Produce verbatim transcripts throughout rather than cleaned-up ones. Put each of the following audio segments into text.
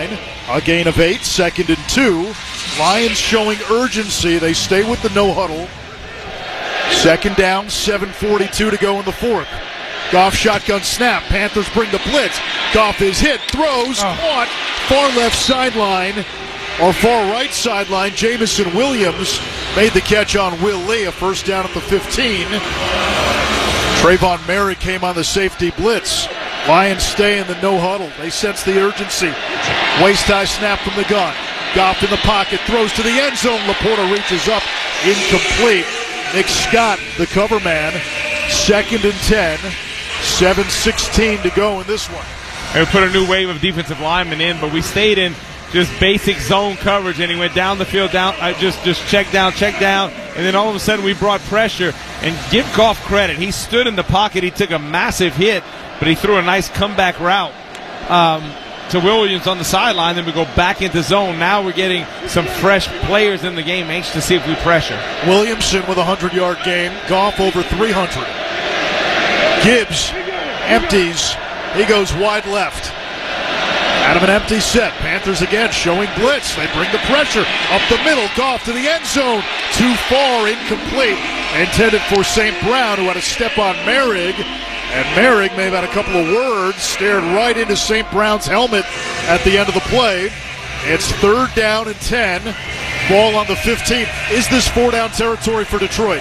line. A gain of eight, second and two. Lions showing urgency. They stay with the no huddle. Second down, seven forty-two to go in the fourth. Goff shotgun snap. Panthers bring the blitz. Goff is hit, throws, oh. caught. Far left sideline, or far right sideline. Jameson Williams made the catch on Will Lee. A first down at the fifteen. Trayvon Merrick came on the safety blitz. Lions stay in the no huddle. They sense the urgency. Waist-high snap from the gun. Goff in the pocket, throws to the end zone. Laporta reaches up, incomplete. Nick Scott, the cover man. Second and ten. seven sixteen to go in this one. And we put a new wave of defensive linemen in, but we stayed in just basic zone coverage, and he went down the field, down, uh, just just check down, check down, and then all of a sudden we brought pressure. And give Goff credit. He stood in the pocket. He took a massive hit, but he threw a nice comeback route um, to Williams on the sideline. Then we go back into zone. Now we're getting some fresh players in the game, anxious to see if we pressure. Williamson with a hundred-yard game. Goff over three hundred. Gibbs empties. He goes wide left. Out of an empty set. Panthers again showing blitz. They bring the pressure up the middle. Goff to the end zone. Too far, incomplete. Intended for Saint Brown, who had a step on Merrig. And Merrig may have had a couple of words. Stared right into Saint Brown's helmet at the end of the play. It's third down and ten. Ball on the fifteen. Is this four down territory for Detroit?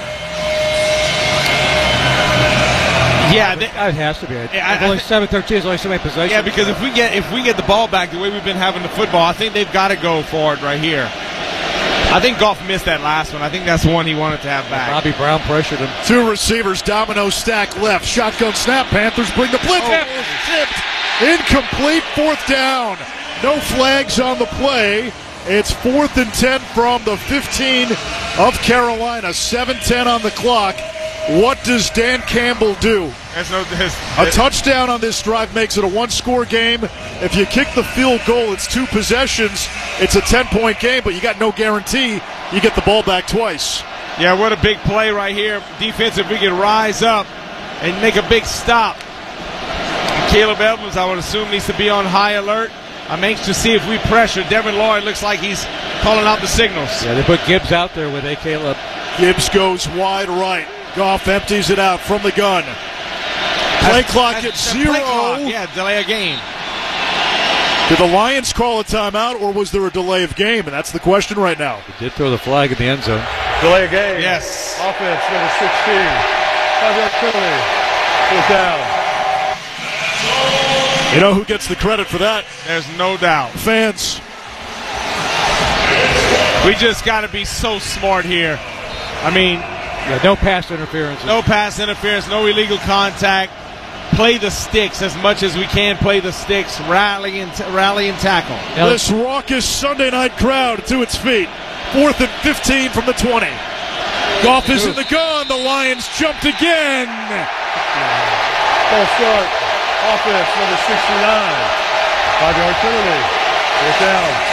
Yeah, they, it has to be. Yeah, only seven thirteen is only so many possessions. Yeah, because if we get if we get the ball back the way we've been having the football, I think they've got to go for it right here. I think Goff missed that last one. I think that's the one he wanted to have back. Bobby Brown pressured him. Two receivers, domino stack left. Shotgun snap. Panthers bring the blitz. Oh. Tipped. Incomplete. Fourth down. No flags on the play. It's fourth and ten from the fifteen of Carolina. seven ten on the clock. What does Dan Campbell do? There's no, there's, a touchdown on this drive makes it a one-score game. If you kick the field goal, it's two possessions. It's a ten-point game, but you got no guarantee you get the ball back twice. Yeah, what a big play right here. Defense, if we can rise up and make a big stop. Caleb Evans, I would assume, needs to be on high alert. I'm anxious to see if we pressure. Devin Lloyd looks like he's calling out the signals. Yeah, they put Gibbs out there with A. Caleb. Gibbs goes wide right. Goff empties it out from the gun. Play that's, clock that's, at that's zero. Clock. Yeah, delay a game. Did the Lions call a timeout, or was there a delay of game? And that's the question right now. He did throw the flag in the end zone. Delay of game. Yes. Offense, number sixteen. Five-yard penalty. Fourth down. You know who gets the credit for that? There's no doubt. Fans. We just got to be so smart here. I mean, yeah, no pass interference. No pass interference, no illegal contact. Play the sticks as much as we can. Play the sticks, rally and, t- rally and tackle. Now, this raucous Sunday night crowd to its feet. Fourth and fifteen from the twenty. Goff is in the gun. The Lions jumped again. False start. Offense, number sixty-nine. Five-yard penalty. Fourth down.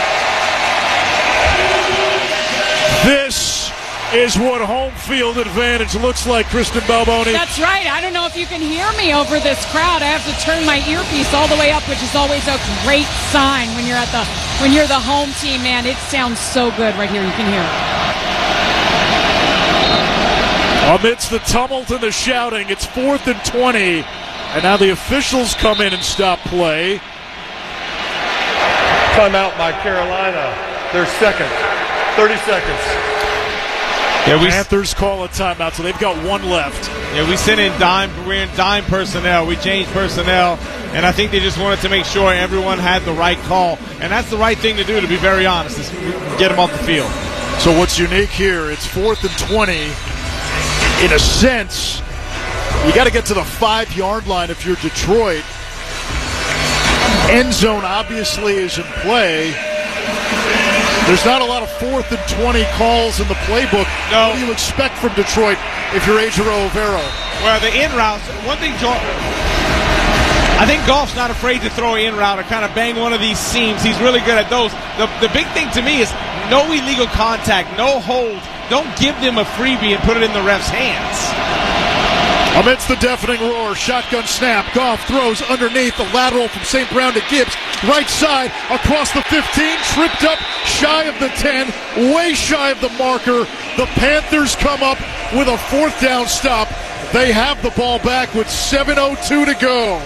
This is what home field advantage looks like, Kristen Balboni. That's right. I don't know if you can hear me over this crowd. I have to turn my earpiece all the way up, which is always a great sign when you're at the when you're the home team, man. It sounds so good right here. You can hear it. Amidst the tumult and the shouting, it's fourth and twenty. And now the officials come in and stop play. Timeout by Carolina. Their second. thirty seconds. Yeah, we Panthers call a timeout, so they've got one left. Yeah, we sent in dime. We're in dime personnel. We changed personnel, and I think they just wanted to make sure everyone had the right call, and that's the right thing to do. To be very honest, is get them off the field. So what's unique here? It's fourth and twenty. In a sense, you got to get to the five-yard line if you're Detroit. End zone obviously is in play. There's not a lot of fourth and twenty calls in the playbook. No. What do you expect from Detroit if you're Ejiro Overo? Well, the in routes, one thing, I think Goff's not afraid to throw an in route or kind of bang one of these seams. He's really good at those. The, the big thing to me is no illegal contact, no hold. Don't give them a freebie and put it in the ref's hands. Amidst the deafening roar, shotgun snap. Goff throws underneath the lateral from Saint Brown to Gibbs. right side, across the fifteen, tripped up, shy of the ten, way shy of the marker. The Panthers come up with a fourth down stop. They have the ball back with seven oh two to go.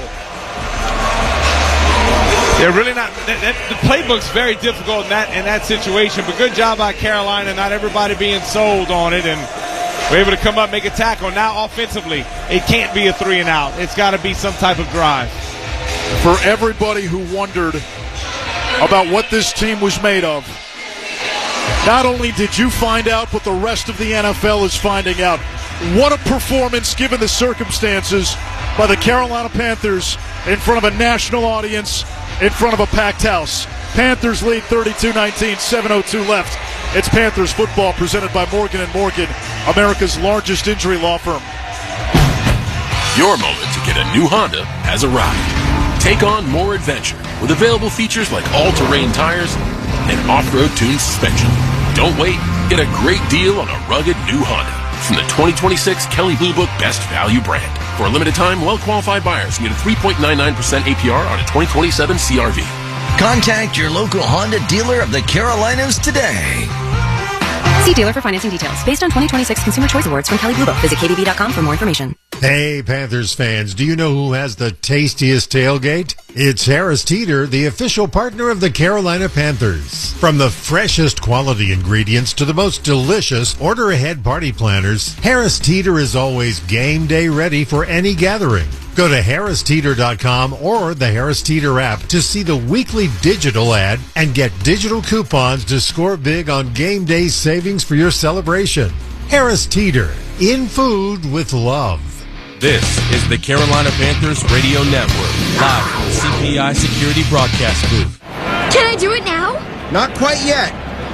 They're really not. That, that, the playbook's very difficult in that in that situation, but good job by Carolina. Not everybody being sold on it, and we're able to come up, make a tackle. Now offensively, it can't be a three and out. It's got to be some type of drive. For everybody who wondered about what this team was made of, not only did you find out, but the rest of the N F L is finding out. What a performance, given the circumstances, by the Carolina Panthers in front of a national audience, in front of a packed house. Panthers lead thirty-two nineteen, seven oh two left. It's Panthers football presented by Morgan and Morgan, America's largest injury law firm. Your moment to get a new Honda has arrived. Take on more adventure with available features like all-terrain tires and off-road tuned suspension. Don't wait. Get a great deal on a rugged new Honda from the twenty twenty-six Kelley Blue Book Best Value brand. For a limited time, well-qualified buyers can get a three point nine nine percent A P R on a twenty twenty-seven C R V. Contact your local Honda dealer of the Carolinas today. See dealer for financing details. Based on twenty twenty-six Consumer Choice Awards from Kelley Blue Book. Visit K B B dot com for more information. Hey, Panthers fans, do you know who has the tastiest tailgate? It's Harris Teeter, the official partner of the Carolina Panthers. From the freshest quality ingredients to the most delicious order-ahead party planners, Harris Teeter is always game day ready for any gathering. Go to harris teeter dot com or the Harris Teeter app to see the weekly digital ad and get digital coupons to score big on game day savings for your celebration. Harris Teeter, in food with love. This is the Carolina Panthers Radio Network, live from the C P I Security Broadcast booth. Can I do it now? Not quite yet.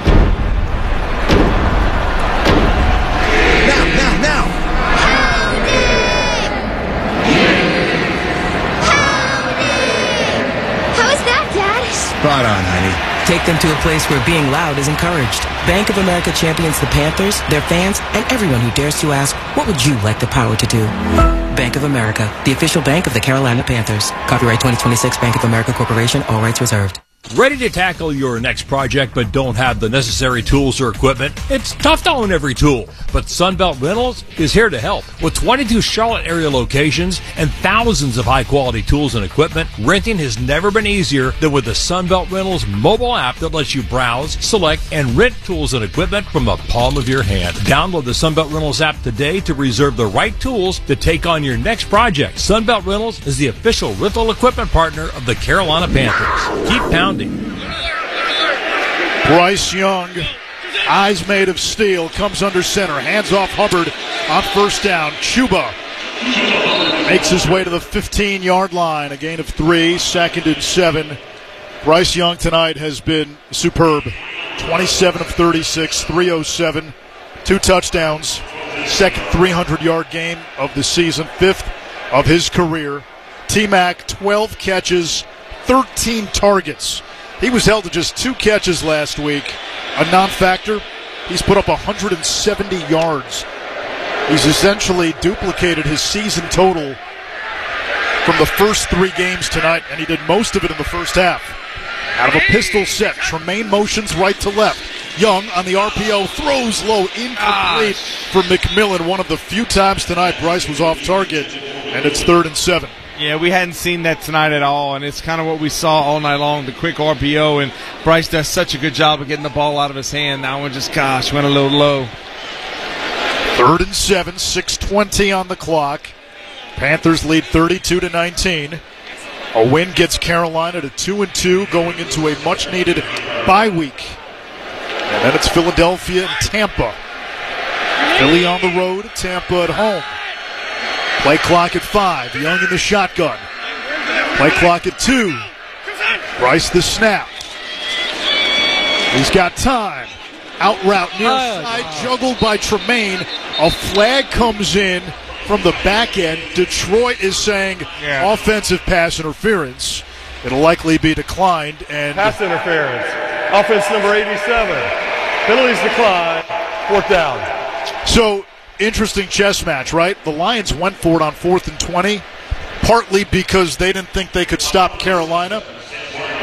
Now, now, now. Howdy! Howdy! How was that, Dad? Spot on, honey. Take them to a place where being loud is encouraged. Bank of America champions the Panthers, their fans, and everyone who dares to ask, what would you like the power to do? Bank of America, the official bank of the Carolina Panthers. Copyright twenty twenty-six Bank of America Corporation, all rights reserved. Ready to tackle your next project but don't have the necessary tools or equipment? It's tough to own every tool, but Sunbelt Rentals is here to help. With twenty-two Charlotte area locations and thousands of high-quality tools and equipment, renting has never been easier than with the Sunbelt Rentals mobile app that lets you browse, select, and rent tools and equipment from the palm of your hand. Download the Sunbelt Rentals app today to reserve the right tools to take on your next project. Sunbelt Rentals is the official rental equipment partner of the Carolina Panthers. Keep pounding. Bryce Young, eyes made of steel, comes under center, hands off Hubbard on first down. Chuba makes his way to the fifteen-yard line, a gain of three, second and seven. Bryce Young tonight has been superb. twenty-seven of thirty-six, three oh seven, two touchdowns, second three hundred-yard game of the season, fifth of his career. T-Mac, twelve catches, thirteen targets. He was held to just two catches last week, a non-factor. He's put up one hundred seventy yards. He's essentially duplicated his season total from the first three games tonight, and he did most of it in the first half. Out of a pistol set, Tremaine motions right to left. Young on the R P O, throws low, incomplete ah. for McMillan. One of the few times tonight Bryce was off target, and it's third and seven. Yeah, we hadn't seen that tonight at all, and it's kind of what we saw all night long, the quick R P O, and Bryce does such a good job of getting the ball out of his hand. That one just, gosh, went a little low. Third and seven, six twenty on the clock. Panthers lead thirty-two to nineteen. A win gets Carolina to two and two, going into a much-needed bye week. And then it's Philadelphia and Tampa. Philly on the road, Tampa at home. Play clock at five. Young in the shotgun. Play clock at two. Bryce the snap. He's got time. Out route near side, juggled by Tremaine. A flag comes in from the back end. Detroit is saying yeah. offensive pass interference. It'll likely be declined. And pass interference. Offense number eighty-seven. Penalties declined. Fourth down. So, interesting chess match, right? The Lions went for it on fourth and twenty, partly because they didn't think they could stop Carolina.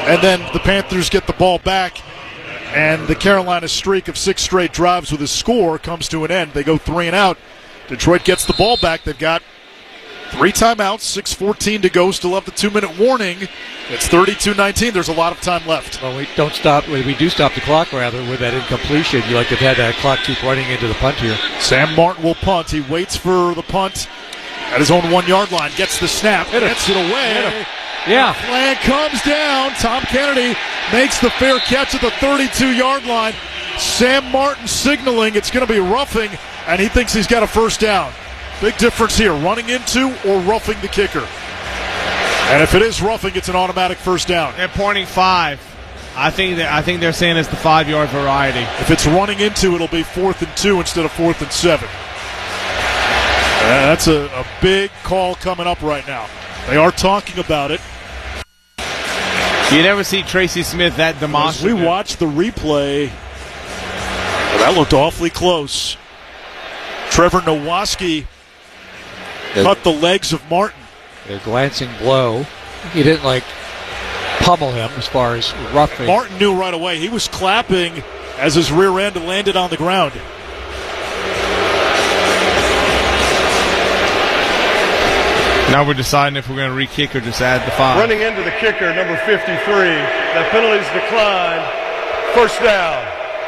And then the Panthers get the ball back, and the Carolina streak of six straight drives with a score comes to an end. They go three and out. Detroit gets the ball back. They've got three timeouts, six fourteen to go. Still have the two-minute warning. It's thirty-two nineteen. There's a lot of time left. Well, we don't stop. We do stop the clock, rather, with that incompletion. You like to have had that clock keep running into the punt here. Sam Martin will punt. He waits for the punt at his own one-yard line. Gets the snap. Hit gets it away. Yeah. Flag comes down. Tom Kennedy makes the fair catch at the thirty-two-yard line. Sam Martin signaling it's going to be roughing, and he thinks he's got a first down. Big difference here, running into or roughing the kicker. And if it is roughing, it's an automatic first down. They're pointing five. I think that I think they're saying it's the five-yard variety. If it's running into, it'll be fourth and two instead of fourth and seven. Uh, that's a, a big call coming up right now. They are talking about it. You never see Tracy Smith that demonstrative. As we watched the replay, well, that looked awfully close. Trevor Nowaski cut the legs of Martin. A glancing blow. He didn't, like, pummel him as far as roughing. Martin knew right away. He was clapping as his rear end landed on the ground. Now we're deciding if we're going to re-kick or just add the five. Running into the kicker, number fifty-three. That penalty's declined. First down.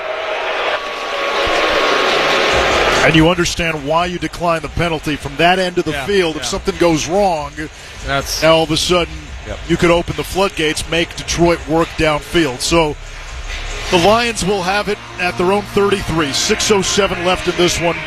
And you understand why you decline the penalty from that end of the yeah, field. Yeah. If something goes wrong, That's, now all of a sudden yep. you could open the floodgates, make Detroit work downfield. So the Lions will have it at their own thirty-three. six oh seven left in this one.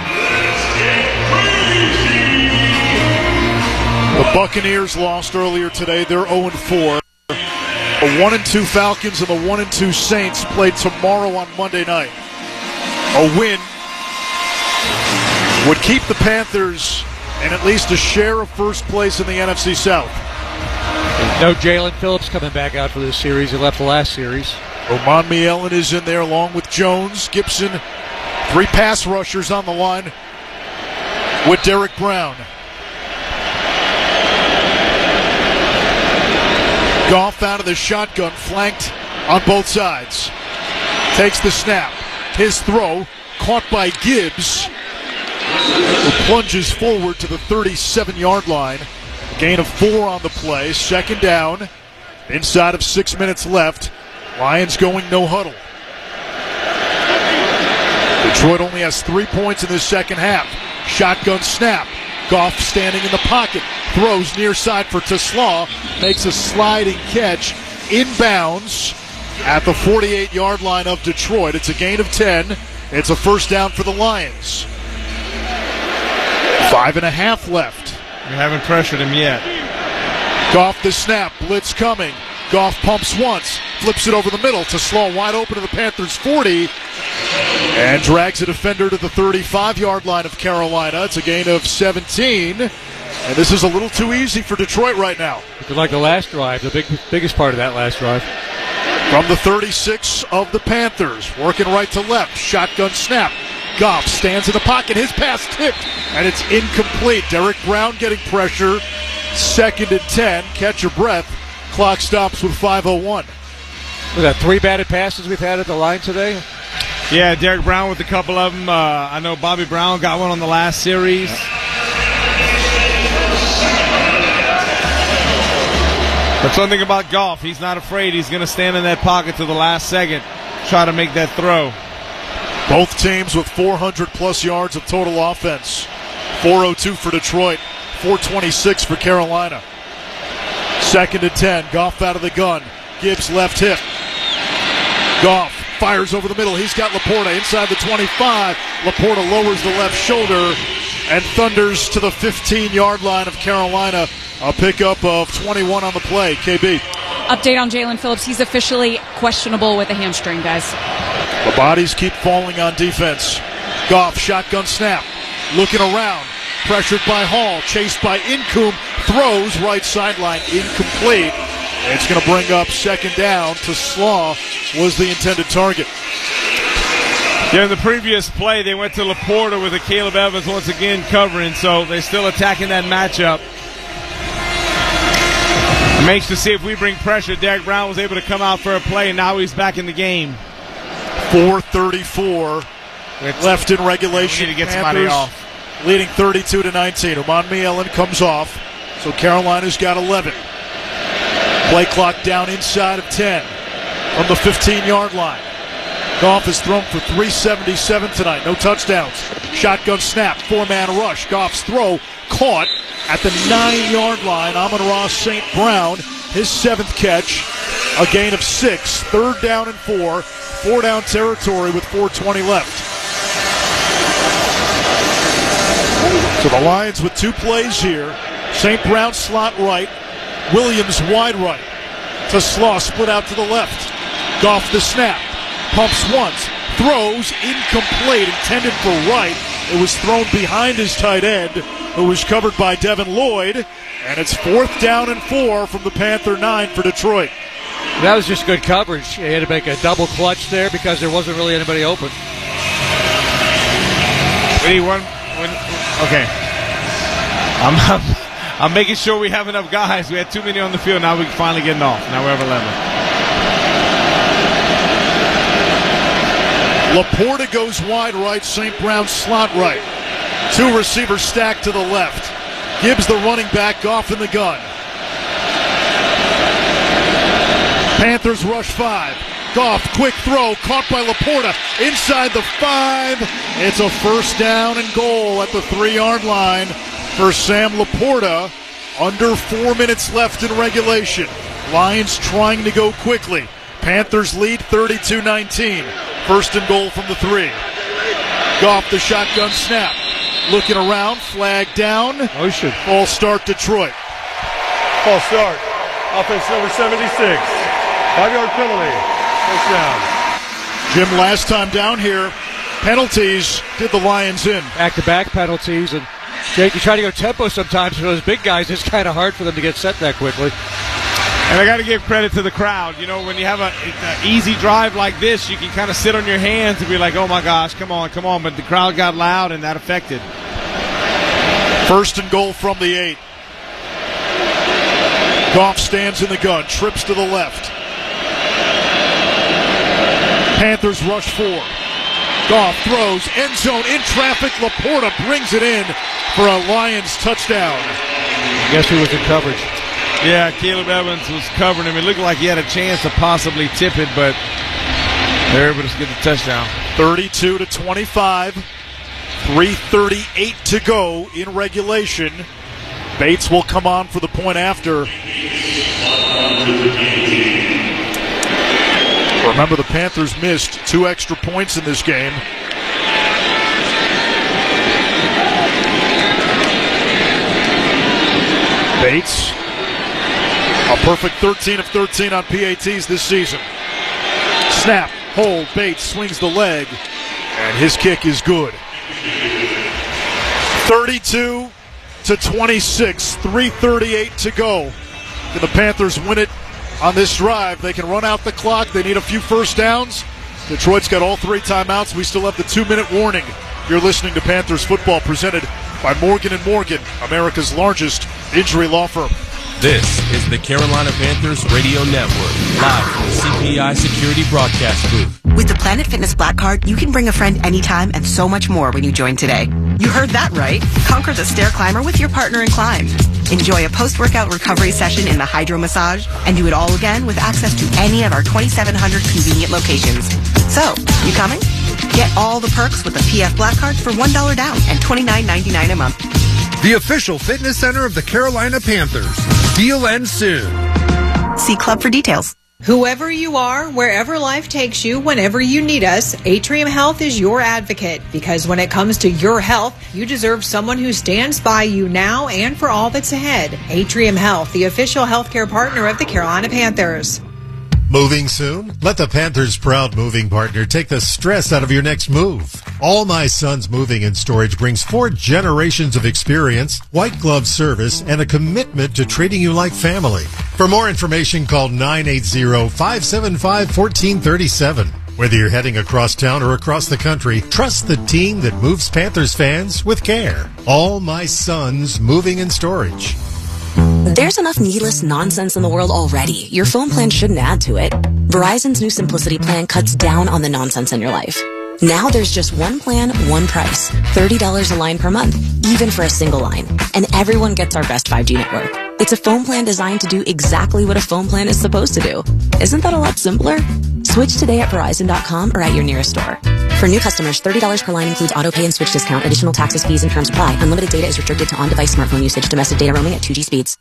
The Buccaneers lost earlier today. They're oh and four. The one and two Falcons and the one and two Saints play tomorrow on Monday night. A win would keep the Panthers in at least a share of first place in the N F C South. No Jalen Phillips coming back out for this series. He left the last series. Oman Mielen is in there along with Jones, Gibson. Three pass rushers on the line with Derek Brown. Goff out of the shotgun, flanked on both sides. Takes the snap. His throw, caught by Gibbs, who plunges forward to the thirty-seven-yard line. Gain of four on the play. Second down. Inside of six minutes left. Lions going no huddle. Detroit only has three points in the second half. Shotgun snap. Goff standing in the pocket. Throws near side for Teslaw. Makes a sliding catch. Inbounds at the forty-eight-yard line of Detroit. It's a gain of ten. It's a first down for the Lions. Five and a half left. We haven't pressured him yet. Goff the snap. Blitz coming. Goff pumps once. Flips it over the middle. Teslaw wide open to the Panthers' forty. And drags a defender to the thirty-five-yard line of Carolina. It's a gain of seventeen. And this is a little too easy for Detroit right now. Like the last drive, the big, biggest part of that last drive. From the thirty-six of the Panthers, working right to left. Shotgun snap. Goff stands in the pocket. His pass tipped, and it's incomplete. Derek Brown getting pressure. Second and ten. Catch your breath. Clock stops with five oh one. Was that three batted passes we've had at the line today? Yeah, Derek Brown with a couple of them. Uh, I know Bobby Brown got one on the last series. But something about Goff, he's not afraid. He's going to stand in that pocket to the last second, try to make that throw. Both teams with four hundred plus yards of total offense. four oh two for Detroit, four twenty-six for Carolina. Second and ten, Goff out of the gun. Gibbs left hip. Goff fires over the middle. He's got Laporta inside the twenty-five. Laporta lowers the left shoulder and thunders to the fifteen-yard line of Carolina. A pickup of twenty-one on the play. K B. Update on Jalen Phillips. He's officially questionable with a hamstring, guys. The bodies keep falling on defense. Goff, shotgun snap. Looking around. Pressured by Hall. Chased by Incum. Throws right sideline. Incomplete. It's going to bring up second down. Teslaw was the intended target. Yeah, in the previous play, they went to Laporta with a Caleb Evans once again covering, so they're still attacking that matchup. Makes to see if we bring pressure. Derek Brown was able to come out for a play, and now he's back in the game. four thirty-four left in regulation. We need to get somebody off. Leading thirty-two to nineteen. Oman Mielen comes off, so Carolina's got eleven. Play clock down inside of ten from the fifteen-yard line. Goff has thrown for three seventy-seven tonight. No touchdowns. Shotgun snap, four-man rush. Goff's throw caught at the nine-yard line. Amon-Ra Saint Brown, his seventh catch, a gain of six. Third down and four. Four-down territory with four twenty left. So the Lions with two plays here. Saint Brown slot right. Williams wide right. To Slaw, split out to the left. Goff the snap. Pumps once. Throws incomplete. Intended for right. It was thrown behind his tight end, who was covered by Devin Lloyd. And it's fourth down and four from the Panther nine for Detroit. That was just good coverage. He had to make a double clutch there because there wasn't really anybody open. We need one. one okay. I'm, I'm, I'm making sure we have enough guys. We had too many on the field. Now we're finally getting off. Now we have eleven. Laporta goes wide right. Saint Brown slot right. Two receivers stacked to the left. Gibbs the running back off in the gun. Panthers rush five. Goff, quick throw, caught by Laporta, inside the five. It's a first down and goal at the three-yard line for Sam Laporta. Under four minutes left in regulation. Lions trying to go quickly. Panthers lead thirty-two nineteen. First and goal from the three. Goff, the shotgun snap. Looking around, flag down. Motion. False start, Detroit. False start. Offense number seventy-six. Five-yard penalty. First down. Jim, last time down here, penalties did the Lions in. Back-to-back penalties. And, Jake, you try to go tempo sometimes for those big guys. It's kind of hard for them to get set that quickly. And I got to give credit to the crowd. You know, when you have an easy drive like this, you can kind of sit on your hands and be like, oh, my gosh, come on, come on. But the crowd got loud, and that affected. First and goal from the eight. Goff stands in the gun, trips to the left. Panthers rush four. Goff throws, end zone, in traffic. Laporta brings it in for a Lions touchdown. Guess who was in coverage? Yeah, Caleb Evans was covering him. It looked like he had a chance to possibly tip it, but they're able to get the touchdown. thirty-two to twenty-five. three thirty-eight to go in regulation. Bates will come on for the point after. Remember, the Panthers missed two extra points in this game. Bates, a perfect thirteen of thirteen on P A Ts this season. Snap, hold, Bates swings the leg, and his kick is good. thirty-two to twenty-six, three thirty-eight to go. Can the Panthers win it on this drive? They can run out the clock. They need a few first downs. Detroit's got all three timeouts. We still have the two-minute warning. You're listening to Panthers football presented by Morgan and Morgan, America's largest injury law firm. This is the Carolina Panthers Radio Network, live from the C P I Security Broadcast Booth. With the Planet Fitness Black Card, you can bring a friend anytime and so much more when you join today. You heard that right. Conquer the stair climber with your partner in climb. Enjoy a post-workout recovery session in the hydro massage and do it all again with access to any of our twenty-seven hundred convenient locations. So, you coming? Get all the perks with the P F Black Card for one dollar down and twenty-nine ninety-nine a month. The official fitness center of the Carolina Panthers. Deal ends soon. See Club for details. Whoever you are, wherever life takes you, whenever you need us, Atrium Health is your advocate. Because when it comes to your health, you deserve someone who stands by you now and for all that's ahead. Atrium Health, the official healthcare partner of the Carolina Panthers. Moving soon? Let the Panthers' proud moving partner take the stress out of your next move. All My Sons Moving and Storage brings four generations of experience, white glove service, and a commitment to treating you like family. For more information, call nine eight zero, five seven five, one four three seven. Whether you're heading across town or across the country, trust the team that moves Panthers fans with care. All My Sons Moving and Storage. There's enough needless nonsense in the world already. Your phone plan shouldn't add to it. Verizon's new Simplicity plan cuts down on the nonsense in your life. Now there's just one plan, one price. thirty dollars a line per month, even for a single line. And everyone gets our best five G network. It's a phone plan designed to do exactly what a phone plan is supposed to do. Isn't that a lot simpler? Switch today at Verizon dot com or at your nearest store. For new customers, thirty dollars per line includes auto pay and switch discount. Additional taxes, fees, and terms apply. Unlimited data is restricted to on-device smartphone usage. Domestic data roaming at two G speeds.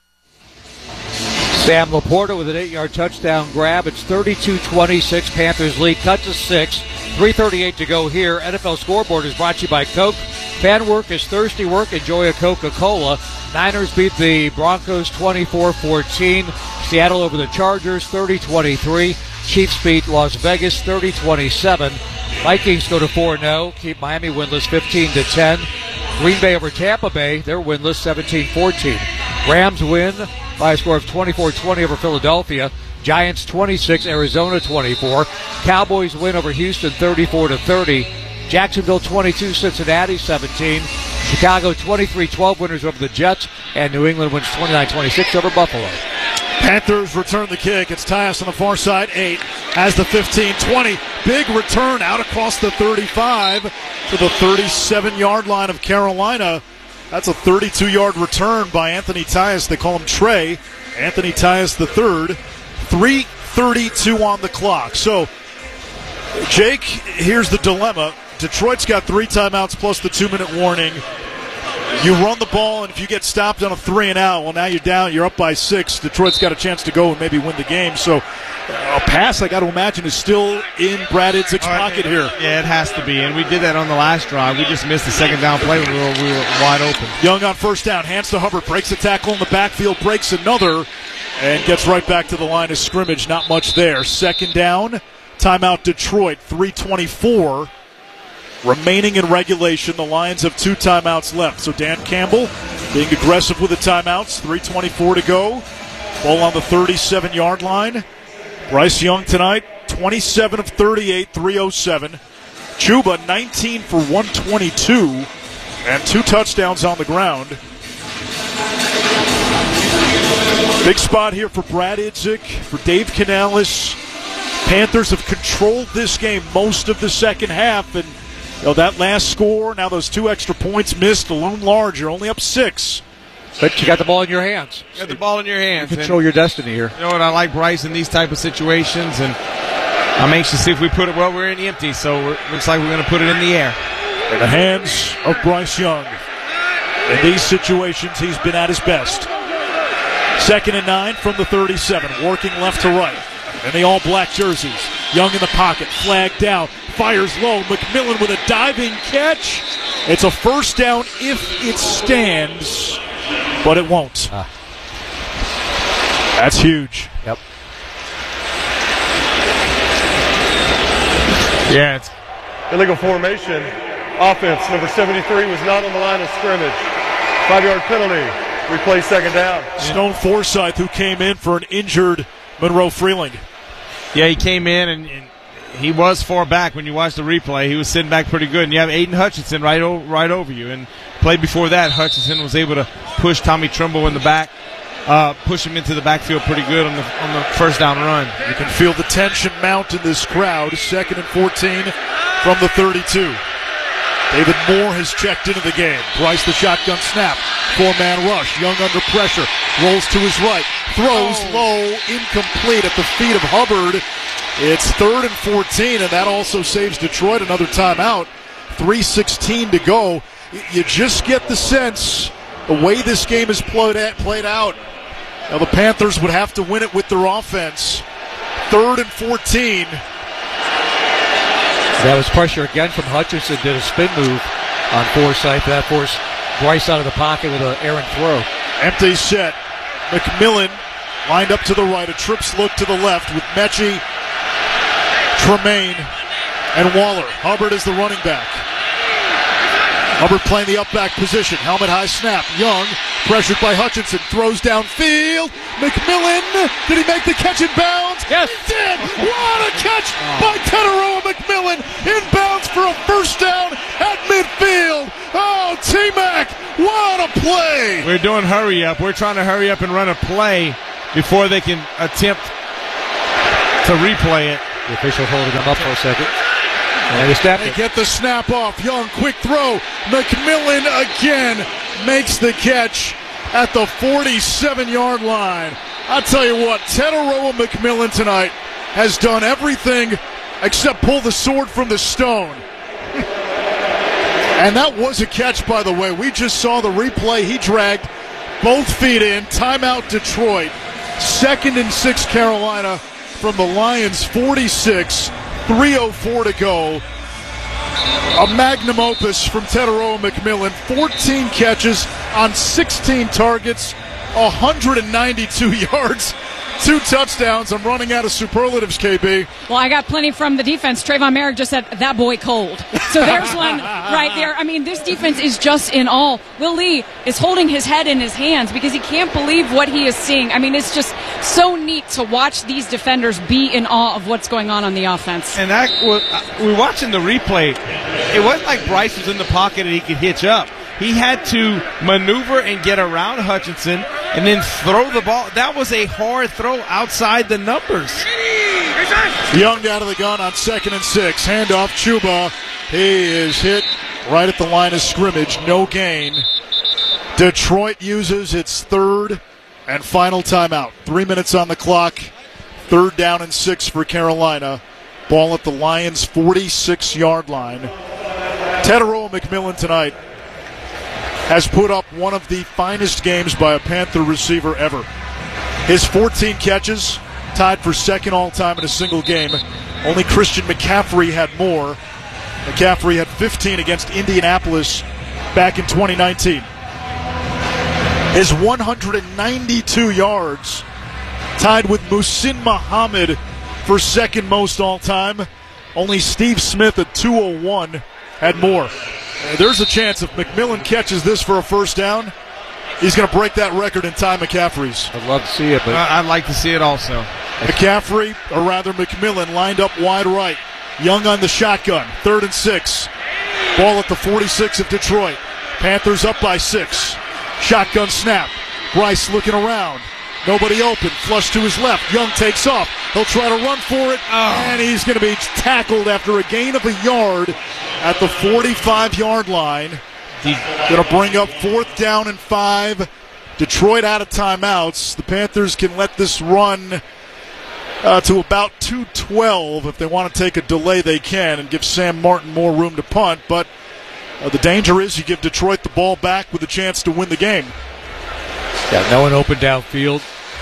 Sam Laporta with an eight-yard touchdown grab. It's thirty-two twenty-six. Panthers lead. Cut to six. three thirty-eight to go here. N F L Scoreboard is brought to you by Coke. Fan work is thirsty work. Enjoy a Coca-Cola. Niners beat the Broncos twenty-four fourteen. Seattle over the Chargers thirty twenty-three. Chiefs beat Las Vegas thirty twenty-seven. Vikings go to four and oh. Keep Miami winless fifteen to ten. Green Bay over Tampa Bay. They're winless seventeen fourteen. Rams win by a score of twenty-four twenty over Philadelphia. Giants twenty-six, Arizona twenty-four. Cowboys win over Houston thirty-four to thirty. Jacksonville twenty-two, Cincinnati seventeen. Chicago twenty-three twelve winners over the Jets. And New England wins twenty-nine twenty-six over Buffalo. Panthers return the kick. It's Tyus on the far side. Eight has the fifteen twenty. Big return out across the thirty-five to the thirty-seven-yard line of Carolina. That's a thirty-two-yard return by Anthony Tyus. They call him Trey. Anthony Tyus the third. three thirty-two on the clock. So, Jake, here's the dilemma. Detroit's got three timeouts plus the two-minute warning. You run the ball, and if you get stopped on a three and out, well, now you're down. You're up by six. Detroit's got a chance to go and maybe win the game. So a pass, I got to imagine, is still in Brad Idzik's pocket here. Yeah, it has to be, and we did that on the last drive. We just missed the second down play when we were, we were wide open. Young on first down, hands to Hubbard, breaks a tackle in the backfield, breaks another, and gets right back to the line of scrimmage. Not much there. Second down, timeout Detroit, three twenty-four. Remaining in regulation, the Lions have two timeouts left. So Dan Campbell being aggressive with the timeouts. three twenty-four to go. Ball on the thirty-seven-yard line. Bryce Young tonight, twenty-seven of thirty-eight, three oh seven. Chuba, nineteen for one twenty-two. And two touchdowns on the ground. Big spot here for Brad Idzik, for Dave Canales. Panthers have controlled this game most of the second half, and you know, that last score, now those two extra points missed, loom large. You're only up six. But you got the ball in your hands. You got the ball in your hands. You control and your destiny here. You know what? I like Bryce in these type of situations, and I'm anxious to see if we put it. Well, we're in the empty, so it looks like we're going to put it in the air. In the hands of Bryce Young. In these situations, he's been at his best. Second and nine from the thirty-seven, working left to right. And the all-black jerseys. Young in the pocket, flag down, fires low. McMillan with a diving catch. It's a first down if it stands, but it won't. Ah. That's huge. Yep. Yeah. It's illegal formation. Offense, number seventy-three was not on the line of scrimmage. Five-yard penalty. Replay second down. Stone Forsythe, who came in for an injured Monroe Freeling. Yeah, he came in, and, and he was far back when you watch the replay. He was sitting back pretty good. And you have Aiden Hutchinson right, o- right over you. And play before that, Hutchinson was able to push Tommy Trimble in the back, uh, push him into the backfield pretty good on the on the first down run. You can feel the tension mount in this crowd. Second and fourteen from the thirty-two. David Moore has checked into the game. Bryce the shotgun snap. Four-man rush. Young under pressure. Rolls to his right. Throws oh. low. Incomplete at the feet of Hubbard. It's third and fourteen, and that also saves Detroit another timeout. three sixteen to go. You just get the sense, the way this game is played out, now the Panthers would have to win it with their offense. Third and fourteen. That was pressure again from Hutchinson. Did a spin move on Forsythe. That forced Bryce out of the pocket with an errant throw. Empty set. McMillan lined up to the right. A trips look to the left with Mechie, Tremaine, and Waller. Hubbard is the running back. Hubbard playing the up-back position. Helmet high snap. Young, pressured by Hutchinson, throws downfield. McMillan, did he make the catch in bounds? Yes. He did. What a catch oh. by Teteroa McMillan. Inbounds for a first down at midfield. Oh, T-Mac What a play! We're doing hurry up. We're trying to hurry up and run a play before they can attempt to replay it. The official holding them up for a second. And they snap They it. get the snap off. Young, quick throw. McMillan again makes the catch at the forty-seven-yard line. I'll tell you what, Tetaroa McMillan tonight has done everything except pull the sword from the stone. And that was a catch, by the way. We just saw the replay. He dragged both feet in. Timeout Detroit. Second and six Carolina from the Lions forty-six. three oh four to go. A magnum opus from Tetaroa McMillan. fourteen catches on sixteen targets. one hundred ninety-two yards. Two touchdowns. I'm running out of superlatives, K B. Well, I got plenty from the defense. Trayvon Merrick just said, that boy cold. So there's one right there. I mean, this defense is just in awe. Will Lee is holding his head in his hands because he can't believe what he is seeing. I mean, it's just so neat to watch these defenders be in awe of what's going on on the offense. And that was, we're watching the replay. It wasn't like Bryce was in the pocket and he could hitch up. He had to maneuver and get around Hutchinson and then throw the ball. That was a hard throw outside the numbers. Young out of the gun on second and six. Handoff, Chuba. He is hit right at the line of scrimmage. No gain. Detroit uses its third and final timeout. Three minutes on the clock. Third down and six for Carolina. Ball at the Lions' forty-six-yard line. Tetaroa McMillan tonight has put up one of the finest games by a Panther receiver ever. His fourteen catches, tied for second all-time in a single game. Only Christian McCaffrey had more. McCaffrey had fifteen against Indianapolis back in twenty nineteen. His one hundred ninety-two yards, tied with Muhsin Muhammad for second most all-time. Only Steve Smith at two oh one had more. There's a chance if McMillan catches this for a first down, he's going to break that record in Ty McCaffrey's. I'd love to see it, but uh, I'd like to see it also. McCaffrey, or rather McMillan, lined up wide right. Young on the shotgun, third and six. Ball at the forty-six of Detroit. Panthers up by six. Shotgun snap. Bryce looking around. Nobody open. Flush to his left. Young takes off. He'll try to run for it, oh. and he's going to be tackled after a gain of a yard at the forty-five-yard line. Going to bring up fourth down and five. Detroit out of timeouts. The Panthers can let this run uh, to about two twelve. If they want to take a delay, they can, and give Sam Martin more room to punt. But uh, the danger is you give Detroit the ball back with a chance to win the game. Yeah, no one open downfield.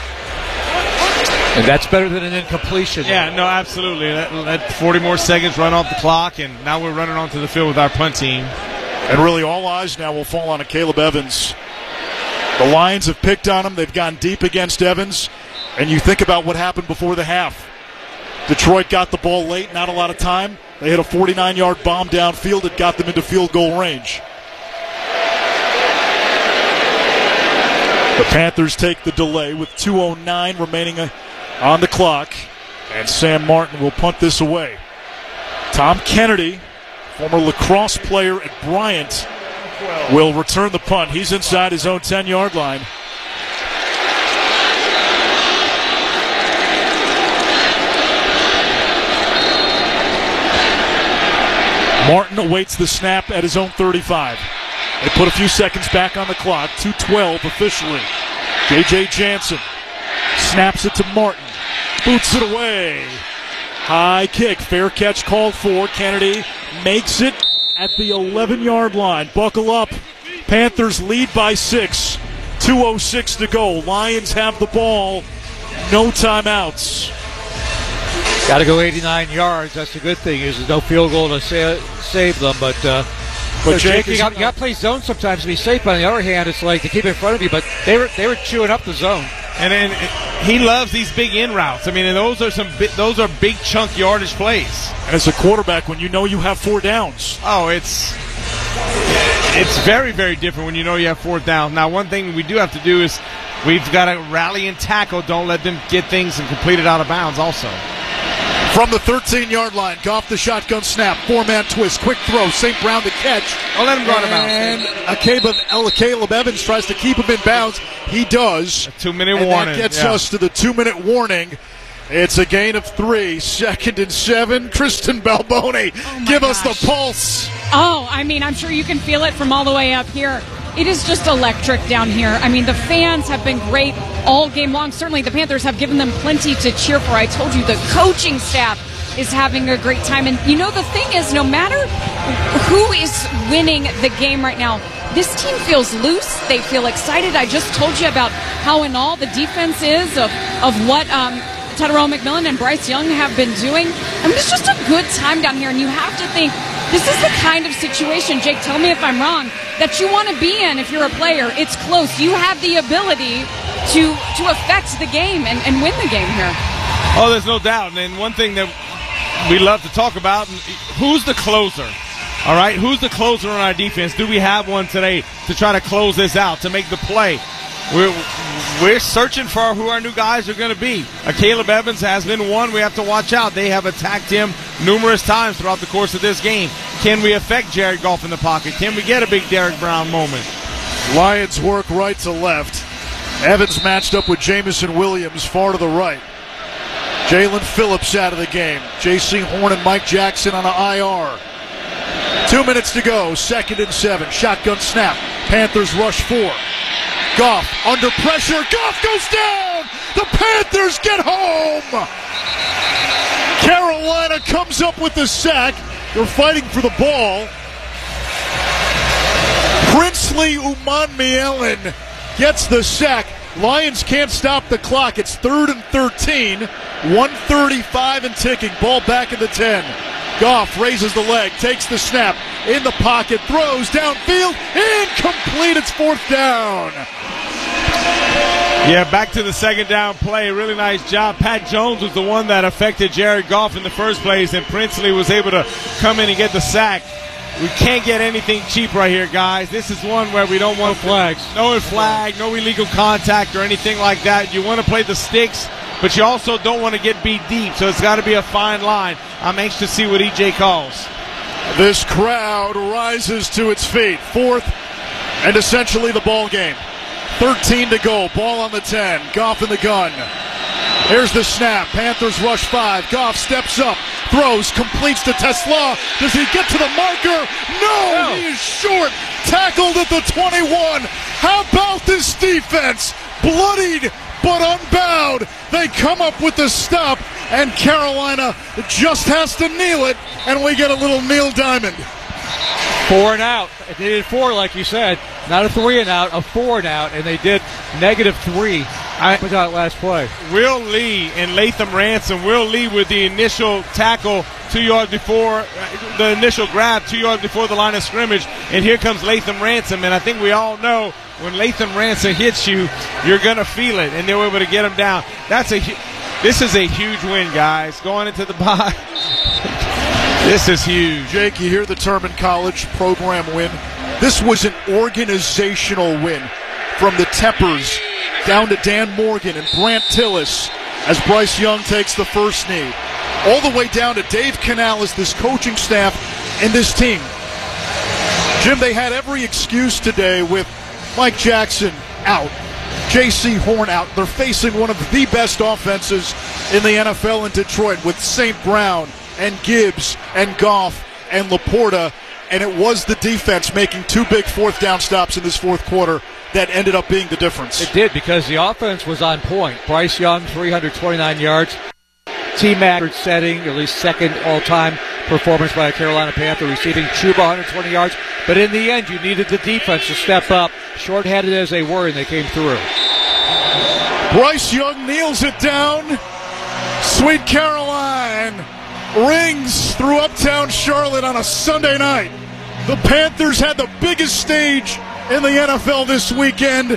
And that's better than an incompletion. Yeah, no, absolutely. That, that forty more seconds run off the clock, and now we're running onto the field with our punt team. And really all eyes now will fall on a Caleb Evans. The Lions have picked on him. They've gone deep against Evans. And you think about what happened before the half. Detroit got the ball late, not a lot of time. They hit a forty-nine-yard bomb downfield. It got them into field goal range. The Panthers take the delay with two oh nine remaining on the clock. And Sam Martin will punt this away. Tom Kennedy, former lacrosse player at Bryant, will return the punt. He's inside his own ten-yard line. Martin awaits the snap at his own thirty-five. They put a few seconds back on the clock. two twelve officially. J J Jansen snaps it to Martin. Boots it away. High kick. Fair catch called for. Kennedy makes it at the eleven-yard line. Buckle up. Panthers lead by six. two oh six to go. Lions have the ball. No timeouts. Got to go eighty-nine yards. That's the good thing is there's no field goal to sa- save them. But, uh, but so Jake, you got, you got to play zone sometimes to be safe. On the other hand, it's like they keep it in front of you. But they were they were chewing up the zone. And then he loves these big in routes. I mean, and those are some bi- those are big chunk yardage plays. And as a quarterback, when you know you have four downs. Oh, it's it's very, very different when you know you have fourth down. Now, one thing we do have to do is we've got to rally and tackle. Don't let them get things and complete it out of bounds also. From the thirteen-yard line, Goff the shotgun snap, four-man twist, quick throw, Saint Brown the catch. I'll let him go out of And bounds. Caleb, Caleb Evans tries to keep him in bounds. He does. A two-minute and warning. That gets yeah. us to the two-minute warning. It's a gain of three. Second and seven. Kristen Balboni, oh give gosh. us the pulse. Oh, I mean, I'm sure you can feel it from all the way up here. It is just electric down here. I mean, the fans have been great all game long. Certainly the Panthers have given them plenty to cheer for. I told you the coaching staff is having a great time. And, you know, the thing is, no matter who is winning the game right now, this team feels loose. They feel excited. I just told you about how in all the defense is of, of what um, Tyrell McMillan and Bryce Young have been doing. I mean, it's just a good time down here. And you have to think, this is the kind of situation, Jake, tell me if I'm wrong, that you want to be in if you're a player. It's close. You have the ability to to affect the game and, and win the game here. Oh, there's no doubt. And one thing that we love to talk about, who's the closer? All right, who's the closer on our defense? Do we have one today to try to close this out, to make the play? We're, we're searching for who our new guys are going to be. Uh, Caleb Evans has been one we have to watch out. They have attacked him numerous times throughout the course of this game. Can we affect Jared Goff in the pocket? Can we get a big Derek Brown moment? Lions work right to left. Evans matched up with Jamison Williams far to the right. Jalen Phillips out of the game. J C Horn and Mike Jackson on an I R. Two minutes to go. Second and seven. Shotgun snap. Panthers rush four. Goff under pressure. Goff goes down. The Panthers get home. Carolina comes up with the sack. They're fighting for the ball. Princely Umanmielen gets the sack. Lions can't stop the clock. It's third and thirteen. one thirty-five and ticking. Ball back in the ten. Goff raises the leg, takes the snap, in the pocket, throws downfield, incomplete. It's fourth down. Yeah, back to the second down play. Really nice job. Pat Jones was the one that affected Jared Goff in the first place, and Princely was able to come in and get the sack. We can't get anything cheap right here, guys. This is one where we don't want no flags. No flag, no illegal contact or anything like that. You want to play the sticks, but you also don't want to get beat deep, so it's got to be a fine line. I'm anxious to see what E J calls. This crowd rises to its feet. Fourth and essentially the ball game. thirteen to go. Ball on the ten. Goff in the gun. Here's the snap. Panthers rush five. Goff steps up, throws, completes to Tesla. Does he get to the marker? No, no. He is short. Tackled at the twenty-one. How about this defense? Bloodied but unbowed. They come up with the stop, and Carolina just has to kneel it, and we get a little Neil Diamond. Four and out. They did four, like you said. Not a three and out, a four and out, and they did negative three I, with that last play. Will Lee and Latham Ransom. Will Lee with the initial tackle two yards before, the initial grab two yards before the line of scrimmage, and here comes Latham Ransom, and I think we all know when Latham Ransom hits you, you're going to feel it, and they were able to get him down. That's a This is a huge win, guys, going into the bye. This is huge. Jake, you hear the term in college, program win. This was an organizational win from the Teppers down to Dan Morgan and Brant Tillis as Bryce Young takes the first knee. All the way down to Dave Canales, this coaching staff, and this team. Jim, they had every excuse today with Mike Jackson out, J C Horn out. They're facing one of the best offenses in the N F L in Detroit with Saint Brown and Gibbs and Goff and Laporta, and it was the defense making two big fourth down stops in this fourth quarter that ended up being the difference. It did, because the offense was on point. Bryce Young, three hundred twenty-nine yards. Team setting, at least second all-time performance by a Carolina Panther, receiving Chuba one hundred twenty yards. But in the end, you needed the defense to step up, short-handed as they were, and they came through. Bryce Young kneels it down. Sweet Caroline rings through uptown Charlotte on a Sunday night. The Panthers had the biggest stage in the N F L this weekend.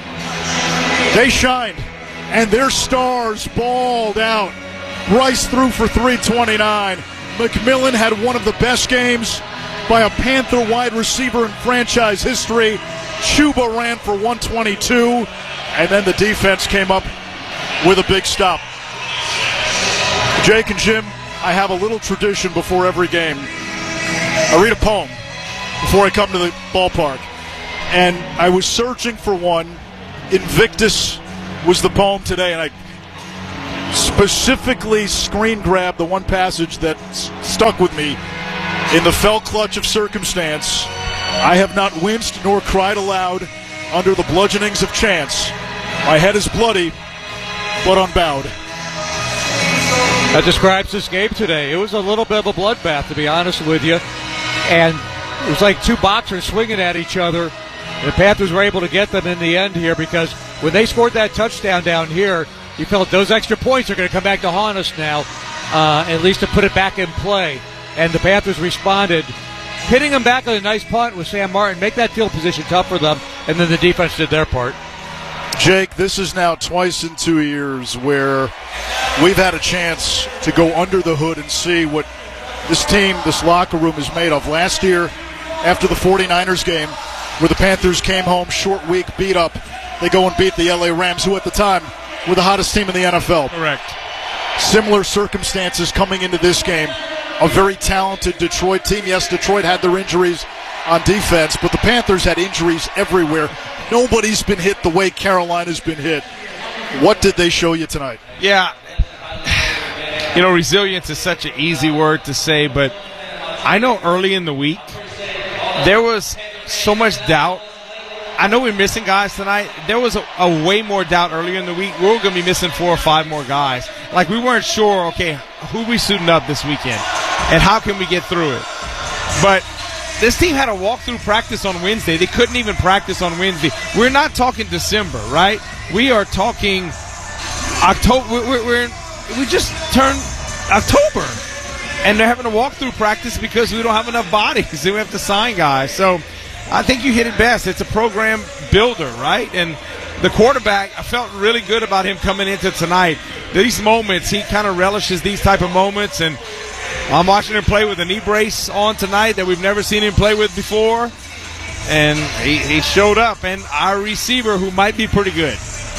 They shined, and their stars balled out. Bryce threw for three twenty-nine. McMillan had one of the best games by a Panther wide receiver in franchise history. Chuba ran for one twenty-two, and then the defense came up with a big stop. Jake and Jim, I have a little tradition before every game. I read a poem before I come to the ballpark. And I was searching for one. Invictus was the poem today, and I specifically screen grabbed the one passage that s- stuck with me. In the fell clutch of circumstance, I have not winced nor cried aloud under the bludgeonings of chance. My head is bloody, but unbowed. That describes this game today. It was a little bit of a bloodbath, to be honest with you. And it was like two boxers swinging at each other. The Panthers were able to get them in the end here because when they scored that touchdown down here, you felt those extra points are going to come back to haunt us now, uh, at least to put it back in play. And the Panthers responded, hitting them back on a nice punt with Sam Martin, make that field position tough for them, and then the defense did their part. Jake, this is now twice in two years where we've had a chance to go under the hood and see what this team, this locker room is made of. Last year, after the 49ers game, where the Panthers came home short week, beat up, they go and beat the L A Rams, who at the time were the hottest team in the N F L. Correct. Similar circumstances coming into this game. A very talented Detroit team. Yes, Detroit had their injuries on defense, but the Panthers had injuries everywhere. Nobody's been hit the way Carolina's been hit. What did they show you tonight? Yeah. You know, resilience is such an easy word to say, but I know early in the week there was so much doubt. I know we're missing guys tonight. There was a, a way more doubt earlier in the week. We were going to be missing four or five more guys. Like, we weren't sure, okay, who we suiting up this weekend and how can we get through it. But this team had a walkthrough practice on Wednesday. They couldn't even practice on Wednesday. We're not talking December, right? We are talking October. We're, we're in, we just turned October. And they're having a walkthrough practice because we don't have enough bodies. So we have to sign guys. So I think you hit it best. It's a program builder, right? And the quarterback, I felt really good about him coming into tonight. These moments, he kind of relishes these type of moments. And I'm watching him play with a knee brace on tonight that we've never seen him play with before. And he, he showed up. And our receiver, who might be pretty good.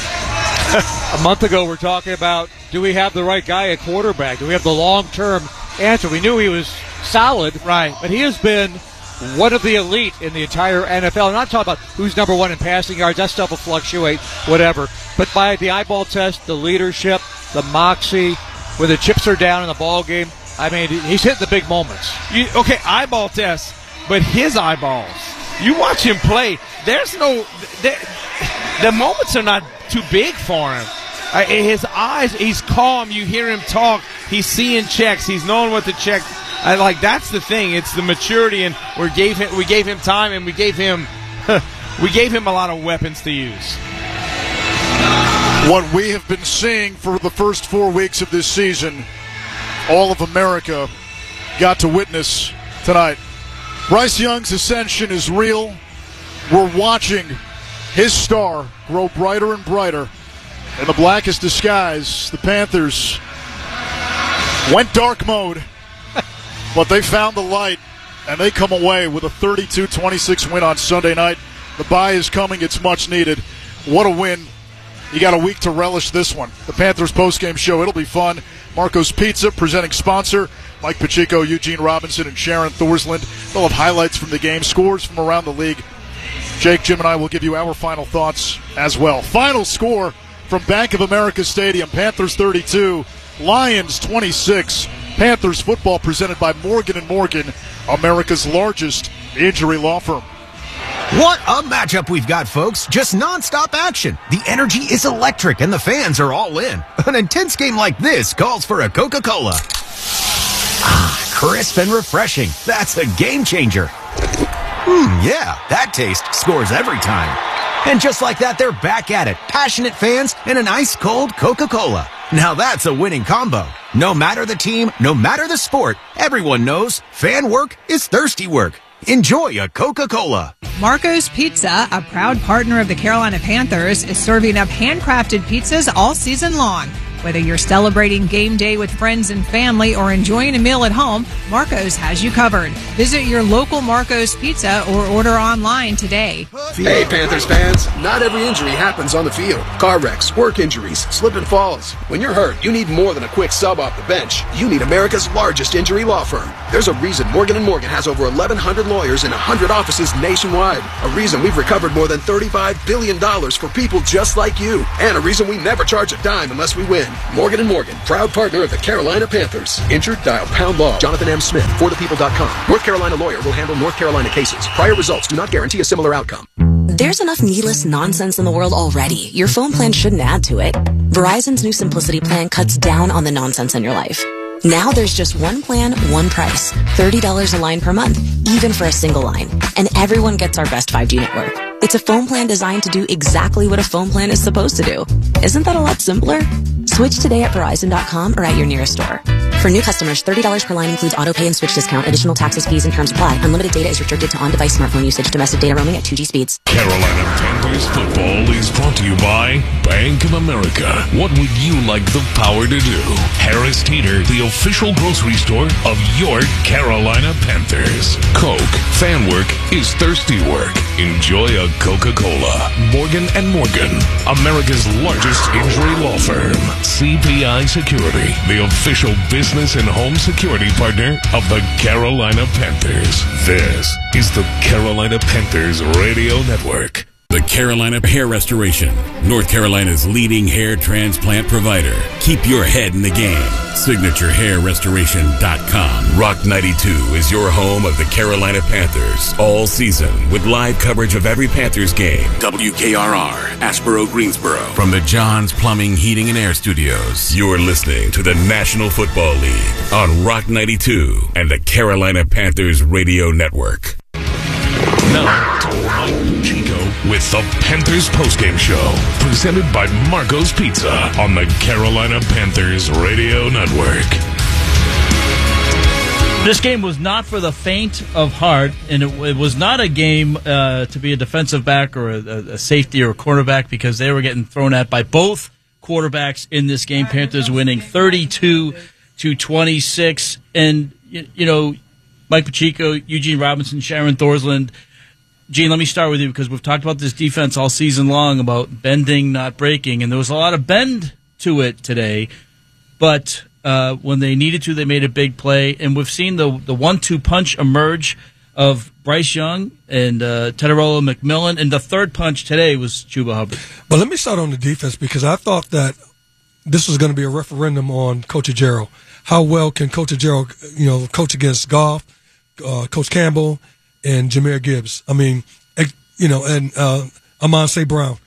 A month ago, we're talking about, do we have the right guy at quarterback? Do we have the long-term answer? We knew he was solid, right? But he has been one of the elite in the entire N F L. I'm not talking about who's number one in passing yards. That stuff will fluctuate, whatever. But by the eyeball test, the leadership, the moxie, when the chips are down in the ball game, I mean, he's hitting the big moments. You, okay, eyeball test, but his eyeballs. You watch him play. There's no there, the moments are not too big for him. Uh, his eyes, he's calm. You hear him talk. He's seeing checks. He's knowing what to check. I like that's the thing. It's the maturity, and we gave him we gave him time, and we gave him we gave him a lot of weapons to use. What we have been seeing for the first four weeks of this season, all of America got to witness tonight. Bryce Young's ascension is real. We're watching his star grow brighter and brighter. In the blackest disguise, the Panthers went dark mode, but they found the light, and they come away with a thirty-two twenty-six win on Sunday night. The bye is coming. It's much needed. What a win. You got a week to relish this one. The Panthers postgame show, it'll be fun. Marco's Pizza, presenting sponsor. Mike Pacheco, Eugene Robinson, and Sharon Thorsland. They'll have highlights from the game, scores from around the league. Jake, Jim, and I will give you our final thoughts as well. Final score from Bank of America Stadium, Panthers thirty-two, Lions twenty-six. Panthers football presented by Morgan and Morgan, America's largest injury law firm. What a matchup we've got, folks. Just nonstop action. The energy is electric, and the fans are all in. An intense game like this calls for a Coca-Cola. Ah, crisp and refreshing. That's a game changer. Hmm, yeah, that taste scores every time. And just like that, they're back at it. Passionate fans and an ice-cold Coca-Cola. Now that's a winning combo. No matter the team, no matter the sport, everyone knows fan work is thirsty work. Enjoy a Coca-Cola. Marco's Pizza, a proud partner of the Carolina Panthers, is serving up handcrafted pizzas all season long. Whether you're celebrating game day with friends and family or enjoying a meal at home, Marco's has you covered. Visit your local Marco's Pizza or order online today. Hey, Panthers fans, not every injury happens on the field. Car wrecks, work injuries, slip and falls. When you're hurt, you need more than a quick sub off the bench. You need America's largest injury law firm. There's a reason Morgan and Morgan has over eleven hundred lawyers in one hundred offices nationwide. A reason we've recovered more than thirty-five billion dollars for people just like you. And a reason we never charge a dime unless we win. Morgan and Morgan, proud partner of the Carolina Panthers. Injured? Dial pound law. Jonathan M. Smith, for the people dot com. North Carolina lawyer will handle North Carolina cases. Prior results do not guarantee a similar outcome. There's enough needless nonsense in the world already. Your phone plan shouldn't add to it. Verizon's new Simplicity plan cuts down on the nonsense in your life. Now there's just one plan, one price. thirty dollars a line per month, even for a single line. And everyone gets our best five G network. It's a phone plan designed to do exactly what a phone plan is supposed to do. Isn't that a lot simpler? Switch today at Verizon dot com or at your nearest store. For new customers, thirty dollars per line includes auto pay and switch discount. Additional taxes, fees, and terms apply. Unlimited data is restricted to on-device smartphone usage. Domestic data roaming at two G speeds. Carolina Panthers football is brought to you by Bank of America. What would you like the power to do? Harris Teeter, the official grocery store of your Carolina Panthers. Coke. Fan work is thirsty work. Enjoy a Coca-Cola. Morgan and Morgan, America's largest injury law firm. C P I Security, the official business and home security partner of the Carolina Panthers. This is the Carolina Panthers Radio Network. The Carolina Hair Restoration, North Carolina's leading hair transplant provider. Keep your head in the game. Signature Hair Restoration dot com. Rock ninety-two is your home of the Carolina Panthers all season with live coverage of every Panthers game. W K R R, Ashboro, Greensboro. From the John's Plumbing, Heating, and Air Studios. You're listening to the National Football League on Rock ninety-two and the Carolina Panthers Radio Network. Now, to Mike Chico with the Panthers postgame show, presented by Marco's Pizza on the Carolina Panthers Radio Network. This game was not for the faint of heart, and it, it was not a game uh, to be a defensive back or a, a safety or a cornerback, because they were getting thrown at by both quarterbacks in this game. Panthers winning thirty-two to twenty-six, and you, you know, Mike Pacheco, Eugene Robinson, Sharon Thorsland. Gene, let me start with you, because we've talked about this defense all season long, about bending, not breaking, and there was a lot of bend to it today. But uh, when they needed to, they made a big play, and we've seen the the one two punch emerge of Bryce Young and uh, Teterola McMillan, and the third punch today was Chuba Hubbard. But let me start on the defense, because I thought that this was going to be a referendum on Coach Ajero. How well can Coach Ajero, you know, coach against Goff, uh, Coach Campbell, and Jahmyr Gibbs? I mean, you know, and uh, Amon Saint Brown.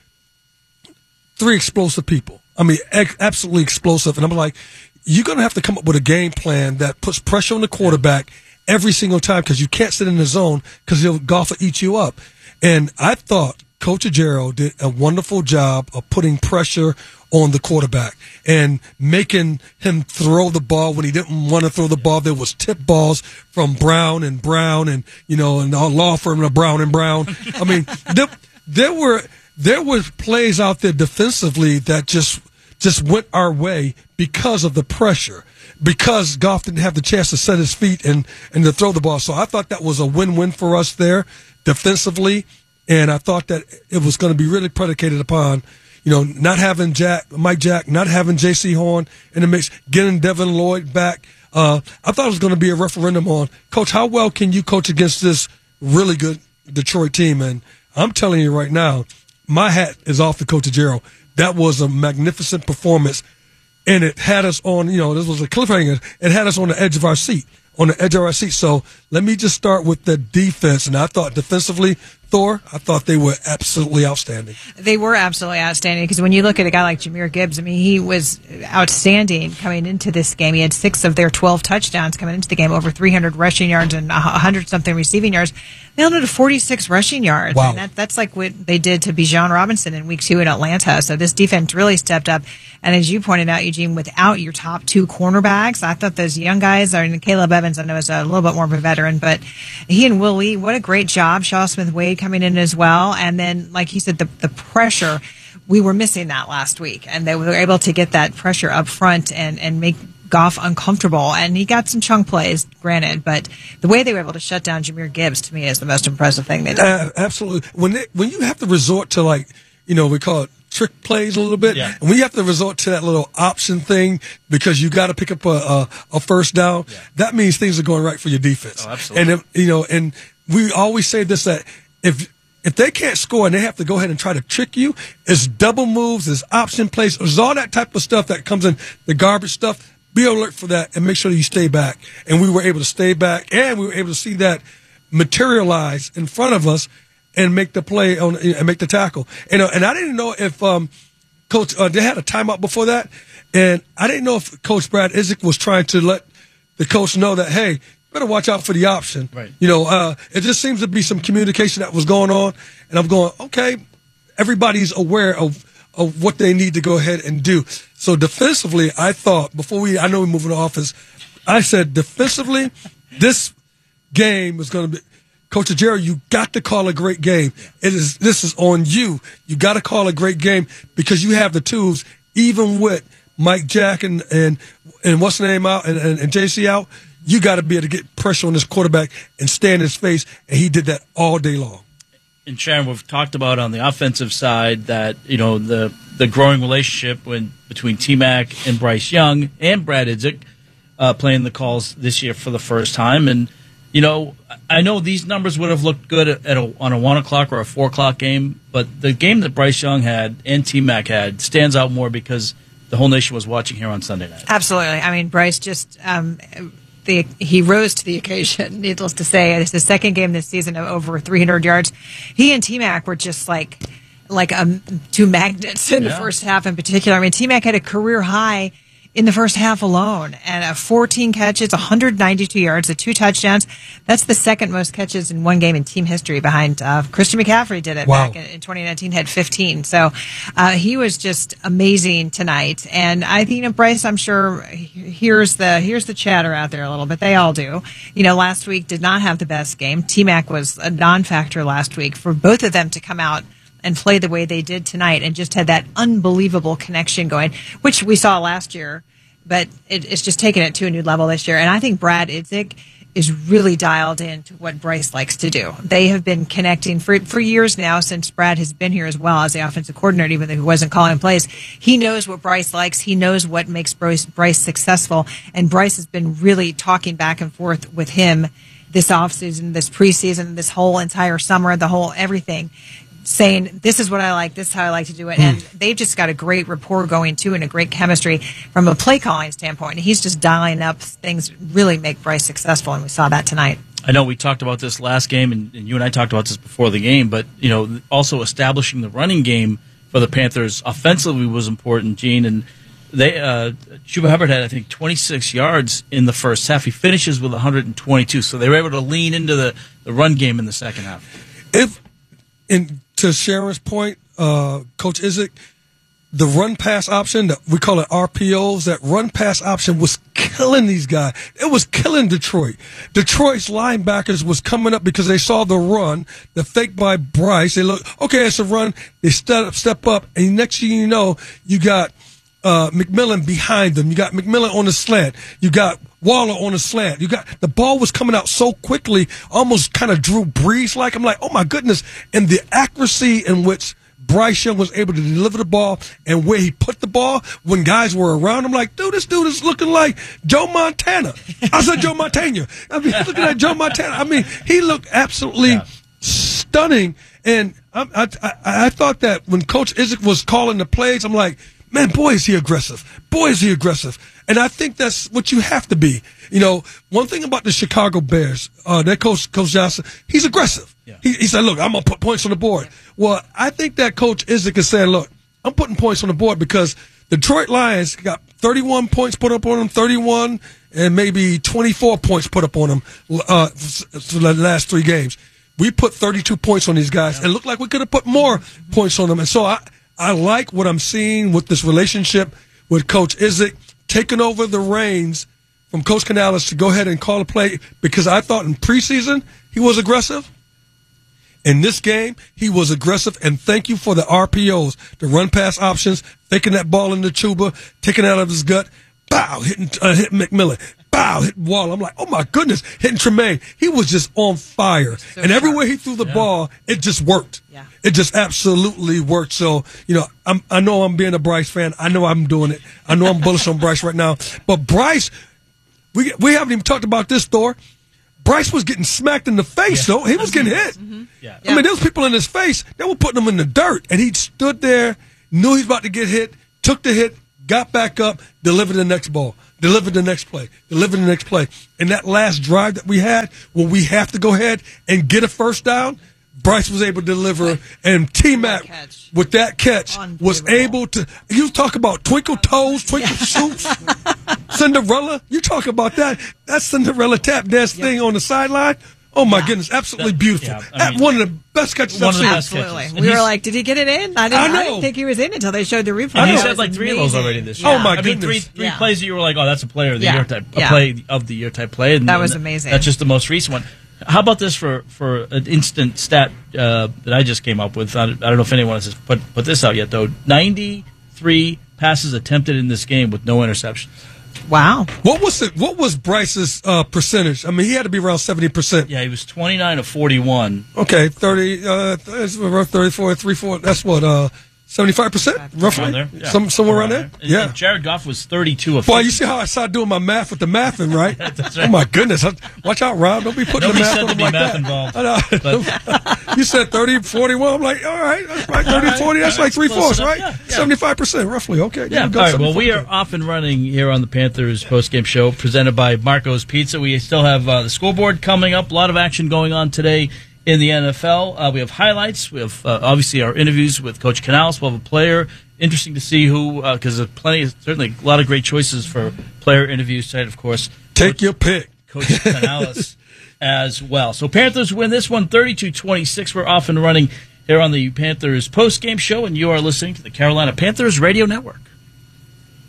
Three explosive people. I mean, ex- absolutely explosive. And I'm like, you're going to have to come up with a game plan that puts pressure on the quarterback every single time, because you can't sit in the zone, because Goff will eat you up. And I thought Coach Ajero did a wonderful job of putting pressure on the quarterback and making him throw the ball when he didn't want to throw the ball. There was tip balls from Brown and Brown and, you know, and our law firm of Brown and Brown. I mean, there, there were there were plays out there defensively that just just went our way because of the pressure, because Goff didn't have the chance to set his feet and, and to throw the ball. So I thought that was a win-win for us there defensively, and I thought that it was going to be really predicated upon, you know, not having Jack, Mike Jack, not having J C Horn in the mix, getting Devin Lloyd back. Uh, I thought it was going to be a referendum on, Coach, how well can you coach against this really good Detroit team? And I'm telling you right now, my hat is off to Coach Ajero. That was a magnificent performance, and it had us on, you know, this was a cliffhanger. It had us on the edge of our seat, on the edge of our seat. So let me just start with the defense. And I thought defensively, Thor, I thought they were absolutely outstanding. They were absolutely outstanding, because when you look at a guy like Jahmyr Gibbs, I mean, he was outstanding coming into this game. He had six of their twelve touchdowns coming into the game, over three hundred rushing yards and one hundred something receiving yards. They held it to forty-six rushing yards. Wow. And that, that's like what they did to Bijan Robinson in week two in Atlanta. So this defense really stepped up. And as you pointed out, Eugene, without your top two cornerbacks, I thought those young guys, I mean, Caleb Evans, I know is a little bit more of a veteran, but he and Will Lee, what a great job. Shaw Smith-Wade coming in as well. And then, like he said, the, the pressure. we were missing that last week, and they were able to get that pressure up front and, and make Goff uncomfortable. And he got some chunk plays, granted, but the way they were able to shut down Jahmyr Gibbs, to me, is the most impressive thing they did. Uh, absolutely. When they, when you have to resort to, like, you know, we call it trick plays a little bit, Yeah. and when you have to resort to that little option thing because you got to pick up a, a, a first down, Yeah. that means things are going right for your defense. Oh, absolutely. And if, you know, and we always say this, that if if they can't score and they have to go ahead and try to trick you, it's double moves, it's option plays, it's all that type of stuff that comes in, the garbage stuff. Be alert for that and make sure that you stay back. And we were able to stay back, and we were able to see that materialize in front of us and make the play on and make the tackle. And uh, and I didn't know if um, Coach uh, they had a timeout before that, and I didn't know if Coach Brad Isaac was trying to let the coach know that, hey, better watch out for the option. Right. You know, uh, it just seems to be some communication that was going on, and I'm going, okay, everybody's aware of of what they need to go ahead and do. So defensively, I thought before we, I know we move in the office, I said defensively, this game was going to be. Coach Ajero, you got to call a great game. It is this is on you. You got to call a great game because you have the tools. Even with Mike Jack and and, and what's the name out and, and, and J C out, you got to be able to get pressure on this quarterback and stay in his face. And he did that all day long. And Sharon, we've talked about on the offensive side that, you know, the the growing relationship when, between T-Mac and Bryce Young and Brad Idzik uh, playing the calls this year for the first time. And, you know, I know these numbers would have looked good at a, on a one o'clock or a four o'clock game, but the game that Bryce Young had and T-Mac had stands out more because the whole nation was watching here on Sunday night. Absolutely. I mean, Bryce just um, the he rose to the occasion. Needless to say, it's the second game this season of over three hundred yards. He and T-Mac were just like like um, two magnets in Yeah. the first half, in particular. I mean, T-Mac had a career high in the first half alone, and uh, fourteen catches, one hundred ninety-two yards, the two touchdowns. That's the second most catches in one game in team history, behind uh, Christian McCaffrey did it Wow. back in, in twenty nineteen, had fifteen. So uh, he was just amazing tonight. And I think, you know, Bryce, I'm sure here's the here's the chatter out there a little bit. They all do. You know, last week did not have the best game. T-Mac was a non-factor last week. For both of them to come out and play the way they did tonight and just had that unbelievable connection going, which we saw last year, but it, it's just taken it to a new level this year. And I think Brad Idzik is really dialed into what Bryce likes to do. They have been connecting for for years now, since Brad has been here as well as the offensive coordinator, even though he wasn't calling plays. He knows what Bryce likes. He knows what makes Bryce, Bryce successful. And Bryce has been really talking back and forth with him this offseason, this preseason, this whole entire summer, the whole everything, saying, this is what I like, this is how I like to do it. And they've just got a great rapport going, too, and a great chemistry from a play calling standpoint. And he's just dialing up things really make Bryce successful, and we saw that tonight. I know we talked about this last game, and, and you and I talked about this before the game, but, you know, also establishing the running game for the Panthers offensively was important, Gene. And they, uh, Chuba Hubbard had, I think, twenty-six yards in the first half. He finishes with one hundred twenty-two, so they were able to lean into the, the run game in the second half. If in to Sharon's point, uh, Coach Idzik, the run pass option, that we call it R P Os, that run pass option was killing these guys. It was killing Detroit. Detroit's linebackers was coming up because they saw the run, the fake by Bryce. They look, okay, it's a run. They step up, step up, and next thing you know, you got uh, McMillan behind them. You got McMillan on the slant. You got Waller on the slant. You got the ball was coming out so quickly, almost kind of Drew Brees like. I'm like, oh my goodness! And the accuracy in which Bryce Young was able to deliver the ball and where he put the ball when guys were around him, like, dude, this dude is looking like Joe Montana. I said Joe Montana. I mean, looking at Joe Montana. I mean, he looked absolutely yeah. stunning. And I, I, I, I thought that when Coach Idzik was calling the plays, I'm like, man, boy, is he aggressive. Boy, is he aggressive. And I think that's what you have to be. You know, one thing about the Chicago Bears, uh, that coach, Coach Johnson, he's aggressive. Yeah. He, he said, look, I'm going to put points on the board. Well, I think that Coach Idzik is saying, look, I'm putting points on the board because the Detroit Lions got thirty-one points put up on them, thirty-one, and maybe twenty-four points put up on them uh, for the last three games. We put thirty-two points on these guys, yeah. and it looked like we could have put more points on them. And so I, I like what I'm seeing with this relationship with Coach Idzik taking over the reins from Coach Canales to go ahead and call a play, because I thought in preseason he was aggressive. In this game, he was aggressive, and thank you for the R P Os, the run pass options, faking that ball in the tuba, taking it out of his gut, bow, hitting, uh, hitting McMillan, bow, hitting Wall. I'm like, oh my goodness, hitting Tremaine. He was just on fire. So and everywhere he threw the yeah. ball, it just worked. Yeah. It just absolutely worked. So, you know, I'm, I know I'm being a Bryce fan. I know I'm doing it. I know I'm bullish on Bryce right now. But Bryce, we we haven't even talked about this, Thor. Bryce was getting smacked in the face, yeah. though. He was getting hit. Mm-hmm. Yeah. I mean, there was people in his face that were putting him in the dirt. And he stood there, knew he was about to get hit, took the hit, got back up, delivered the next ball, delivered the next play, delivered the next play. And that last drive that we had, when we have to go ahead and get a first down, Bryce was able to deliver, and T-Mac, with that catch, was able to, you talk about twinkle toes, twinkle suits, Cinderella, you talk about that, that Cinderella tap dance yep. thing on the sideline. Oh my yeah. goodness, absolutely that, beautiful. Yeah, I mean, one of the best catches I've seen. Absolutely. We were like, did he get it in? I didn't, I, I didn't think he was in until they showed the replay. And he's had like three amazing. of those already this year. Yeah. Oh my I goodness. mean, three, three yeah. plays that you were like, oh, that's a player of the yeah. year type, a yeah. play of the year type play. And, that was and amazing. That's just the most recent one. How about this for, for an instant stat uh, that I just came up with? I, I don't know if anyone has put, put this out yet, though. ninety-three passes attempted in this game with no interceptions. Wow. What was it? What was Bryce's uh, percentage? I mean, he had to be around seventy percent. Yeah, he was twenty-nine of forty-one. Okay, thirty, uh, thirty-four, three, four. That's what, uh, seventy-five percent, roughly? There. Yeah. Some, somewhere around, around there? there. Yeah. And Jared Goff was thirty-two of fifty. Boy, you see how I started doing my math with the mathing, right? That's right. Oh, my goodness. Watch out, Rob. Don't be putting Nobody the math on be like math that. Involved. I know. You said thirty, forty-one. I'm like, all right, that's like thirty, forty. That's like three-fourths, right? Yeah, yeah. seventy-five percent, roughly. Okay. Yeah, all right. Well, we are off and running here on the Panthers postgame show presented by Marco's Pizza. We still have uh, the scoreboard coming up. A lot of action going on today in the N F L. Uh, we have highlights. We have, uh, obviously, our interviews with Coach Canales. We'll have a player. Interesting to see who, because uh, there's plenty, certainly a lot of great choices for player interviews tonight, of course. Take Coach, your pick. Coach Canales as well. So Panthers win this one, thirty-two twenty-six. We're off and running here on the Panthers postgame show, and you are listening to the Carolina Panthers Radio Network.